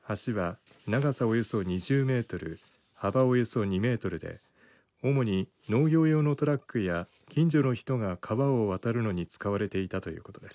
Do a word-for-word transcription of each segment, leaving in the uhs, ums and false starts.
橋は長さおよそにじゅうメートル、幅およそにメートルで、主に農業用のトラックや近所の人が川を渡るのに使われていたということです。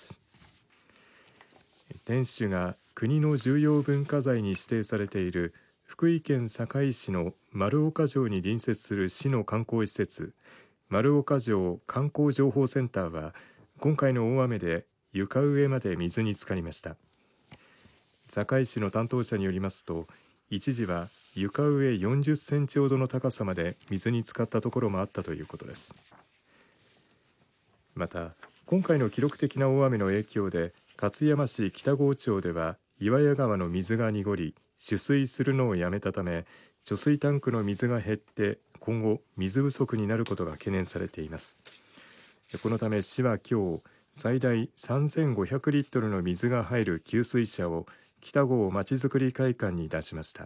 天守が国の重要文化財に指定されている福井県坂井市の丸岡城に隣接する市の観光施設、丸岡城観光情報センターは今回の大雨で床上まで水に浸かりました。坂井市の担当者によりますと、一時は床上よんじゅっセンチほどの高さまで水に浸かったところもあったということです。また、今回の記録的な大雨の影響で勝山市北郷町では岩屋川の水が濁り取水するのをやめたため、貯水タンクの水が減って今後水不足になることが懸念されています。このため市は今日最大さんぜんごひゃくリットルの水が入る給水車を北郷まちづくり会館に出しました。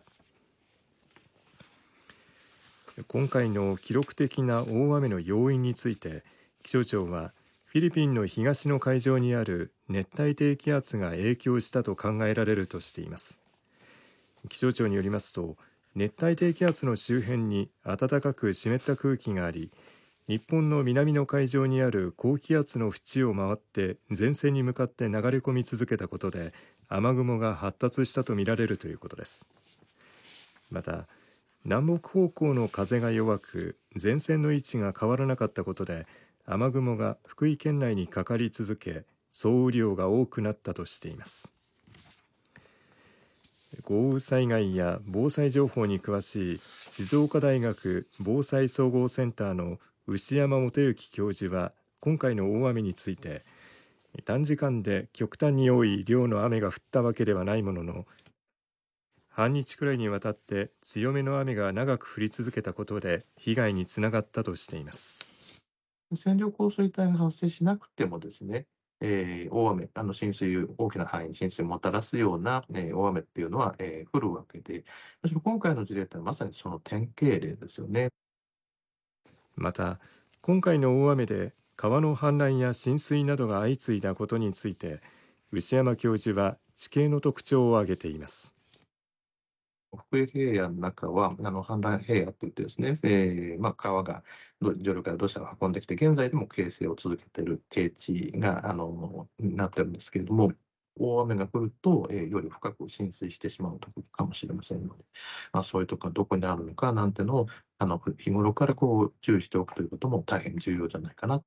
今回の記録的な大雨の要因について気象庁はフィリピンの東の海上にある熱帯低気圧が影響したと考えられるとしています。気象庁によりますと、熱帯低気圧の周辺に暖かく湿った空気があり、日本の南の海上にある高気圧の縁を回って前線に向かって流れ込み続けたことで雨雲が発達したとみられるということです。また、南北方向の風が弱く前線の位置が変わらなかったことで雨雲が福井県内にかかり続け、総雨量が多くなったとしています。豪雨災害や防災情報に詳しい静岡大学防災総合センターの牛山元幸教授は今回の大雨について、短時間で極端に多い量の雨が降ったわけではないものの、半日くらいにわたって強めの雨が長く降り続けたことで被害につながったとしています。 線状降水帯が発生しなくてもですね、えー、大雨、あの浸水、大きな範囲に浸水をもたらすような、えー、大雨っていうのは、えー、降るわけで、むしろ今回の事例ってまさにその典型例ですよね。 また、今回の大雨で川の氾濫や浸水などが相次いだことについて、牛山教授は地形の特徴を挙げています。 福井平野の中は、あの氾濫平野といってですね、えーまあ、川が上流から土砂を運んできて、現在でも形成を続けている低地があのなってるんですけれども、大雨が降ると、えー、より深く浸水してしまうところかもしれませんので、まあ、そういうところがどこにあるのかなんてのをあの日頃からこう注意しておくということも大変重要じゃないかな。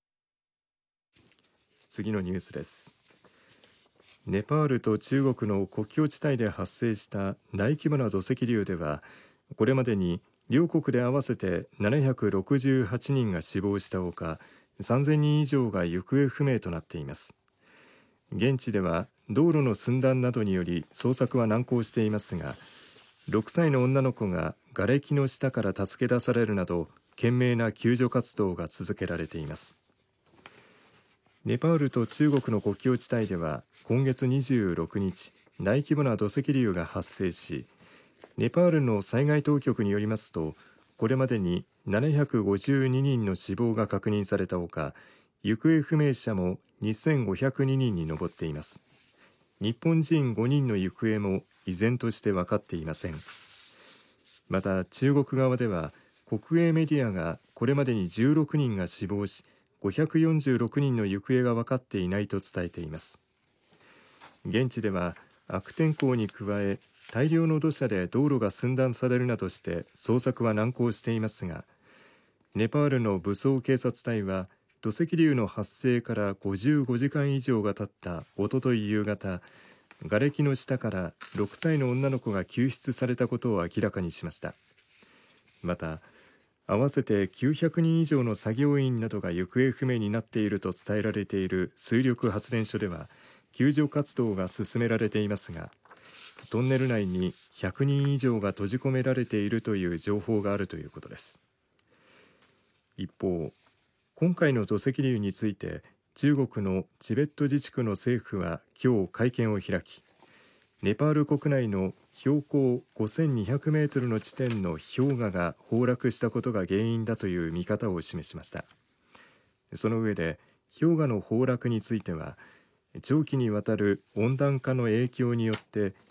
次のニュースです。ネパールと中国の国境地帯で発生した大規模な土石流では、これまでに両国で合わせてななひゃくろくじゅうはちにんが死亡したほか、さんぜんにん以上が行方不明となっています。現地では道路の寸断などにより捜索は難航していますが、ろくさいの女の子が瓦礫の下から助け出されるなど懸命な救助活動が続けられています。ネパールと中国の国境地帯では今月にじゅうろくにち、大規模な土石流が発生し、ネパールの災害当局によりますと、これまでにななひゃくごじゅうににんの死亡が確認されたほか、行方不明者もにせんごひゃくににんに上っています。日本人ごにんの行方も依然として分かっていません。また中国側では国営メディアがこれまでにじゅうろくにんが死亡し、ごひゃくよんじゅうろくにんの行方が分かっていないと伝えています。現地では悪天候に加え大量の土砂で道路が寸断されるなどして捜索は難航していますが、ネパールの武装警察隊は土石流の発生からごじゅうごじかん以上が経ったおととい夕方、瓦礫の下からろくさいの女の子が救出されたことを明らかにしました。また合わせてきゅうひゃくにん以上の作業員などが行方不明になっていると伝えられている水力発電所では救助活動が進められていますが、トンネル内にひゃくにん以上が閉じ込められているという情報があるということです。一方、今回の土石流について中国のチベット自治区の政府は今日会見を開き、ネパール国内の標高ごせんにひゃくメートルの地点の氷河が崩落したことが原因だという見方を示しました。その上で氷河の崩落については長期にわたる温暖化の影響によって